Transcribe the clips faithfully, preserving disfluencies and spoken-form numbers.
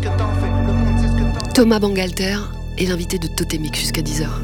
que t'en fais. Le monde sait ce que t'en fais. Thomas Bangalter est l'invité de Totémique jusqu'à dix heures.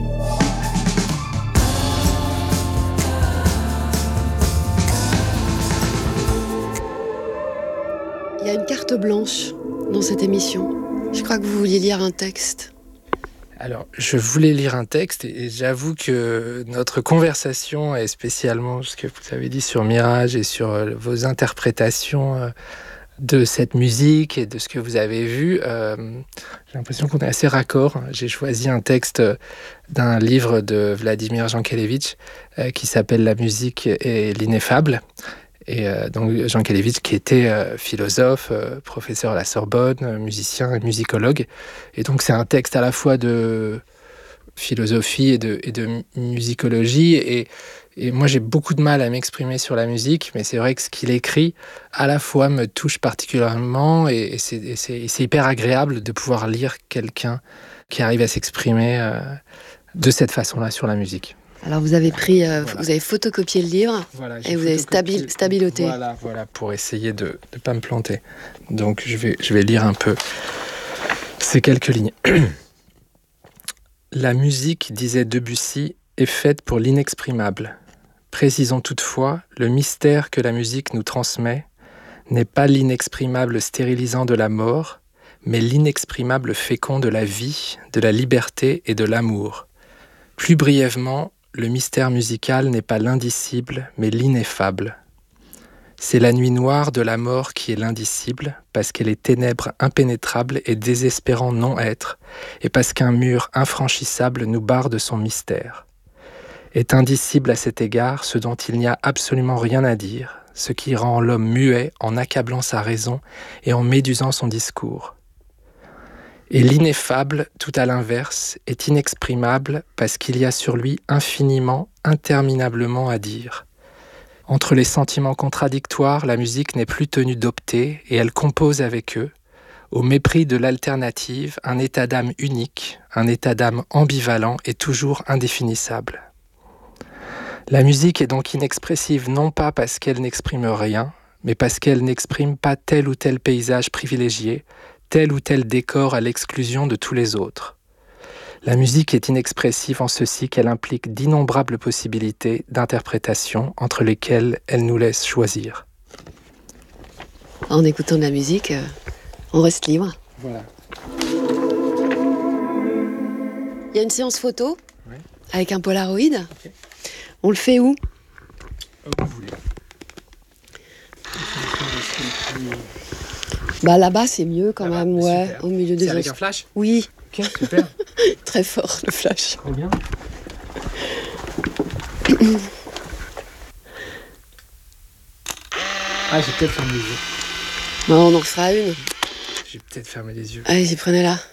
Il y a une carte blanche dans cette émission. Je crois que vous vouliez lire un texte. Alors, je voulais lire un texte et j'avoue que notre conversation, et spécialement ce que vous avez dit sur Mirage et sur vos interprétations de cette musique et de ce que vous avez vu, euh, j'ai l'impression qu'on est assez raccord. J'ai choisi un texte d'un livre de Vladimir Jankélévitch euh, qui s'appelle « La musique et l'ineffable ». Et euh, donc Jankélévitch qui était euh, philosophe, euh, professeur à la Sorbonne, euh, musicien et musicologue. Et donc c'est un texte à la fois de philosophie et de, et de musicologie. Et, et moi j'ai beaucoup de mal à m'exprimer sur la musique, mais c'est vrai que ce qu'il écrit à la fois me touche particulièrement et, et, c'est, et, c'est, et c'est hyper agréable de pouvoir lire quelqu'un qui arrive à s'exprimer euh, de cette façon-là sur la musique. Alors vous avez pris, euh, voilà. Vous avez photocopié le livre voilà, et vous avez stabil, stabiloté. Voilà, voilà, pour essayer de ne pas me planter. Donc je vais, je vais lire un peu ces quelques lignes. La musique, disait Debussy, est faite pour l'inexprimable. Précisons toutefois, le mystère que la musique nous transmet n'est pas l'inexprimable stérilisant de la mort, mais l'inexprimable fécond de la vie, de la liberté et de l'amour. Plus brièvement, le mystère musical n'est pas l'indicible, mais l'ineffable. C'est la nuit noire de la mort qui est l'indicible, parce qu'elle est ténèbre impénétrable et désespérant non-être, et parce qu'un mur infranchissable nous barre de son mystère. Est indicible à cet égard ce dont il n'y a absolument rien à dire, ce qui rend l'homme muet en accablant sa raison et en médusant son discours. Et l'ineffable, tout à l'inverse, est inexprimable parce qu'il y a sur lui infiniment, interminablement à dire. Entre les sentiments contradictoires, la musique n'est plus tenue d'opter et elle compose avec eux, au mépris de l'alternative, un état d'âme unique, un état d'âme ambivalent et toujours indéfinissable. La musique est donc inexpressive non pas parce qu'elle n'exprime rien, mais parce qu'elle n'exprime pas tel ou tel paysage privilégié, tel ou tel décor à l'exclusion de tous les autres. La musique est inexpressive en ceci qu'elle implique d'innombrables possibilités d'interprétation entre lesquelles elle nous laisse choisir. En écoutant de la musique, euh, on reste libre. Voilà. Il y a une séance photo, oui. Avec un Polaroid. Okay. On le fait où ? Où vous voulez. Bah là-bas c'est mieux quand là-bas, même, ouais, super. Au milieu des. C'est avec un flash ? Oui. Ok, super. Très fort le flash. Trop bien. Ah, j'ai peut-être fermé les yeux. Bon, on en fera une. J'ai peut-être fermé les yeux. Allez-y, prenez-la.